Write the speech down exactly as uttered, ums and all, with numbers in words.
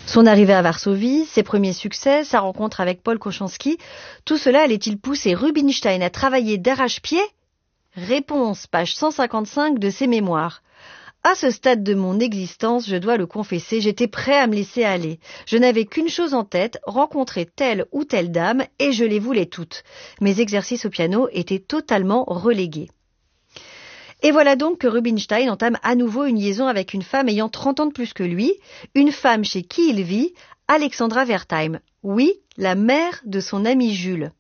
Son arrivée à Varsovie, ses premiers succès, sa rencontre avec Paul Kochanski, tout cela allait-il pousser Rubinstein à travailler d'arrache-pied ? Réponse, page cent cinquante-cinq de ses mémoires. À ce stade de mon existence, je dois le confesser, j'étais prêt à me laisser aller. Je n'avais qu'une chose en tête, rencontrer telle ou telle dame, et je les voulais toutes. Mes exercices au piano étaient totalement relégués. Et voilà donc que Rubinstein entame à nouveau une liaison avec une femme ayant trente ans de plus que lui, une femme chez qui il vit, Alexandra Wertheim. Oui, la mère de son ami Jules.